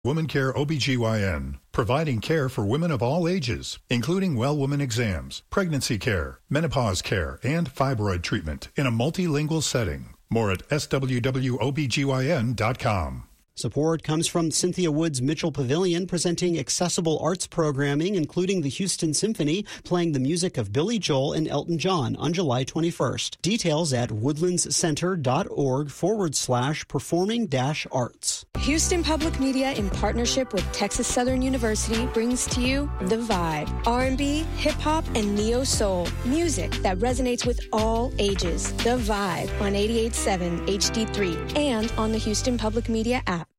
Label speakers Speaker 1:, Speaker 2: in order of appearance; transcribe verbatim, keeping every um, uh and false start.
Speaker 1: Woman Care O B G Y N, providing care for women of all ages, including well woman exams, pregnancy care, menopause care, and fibroid treatment in a multilingual setting. More at S W W O B G Y N dot com.
Speaker 2: Support comes from Cynthia Woods Mitchell Pavilion, presenting accessible arts programming, including the Houston Symphony, playing the music of Billy Joel and Elton John on July twenty-first. Details at woodlandscenter.org forward slash performing dash arts.
Speaker 3: Houston Public Media, in partnership with Texas Southern University, brings to you The Vibe. R and B, hip-hop, and neo-soul. Music that resonates with all ages. The Vibe on eighty-eight point seven H D three and on the Houston Public Media app.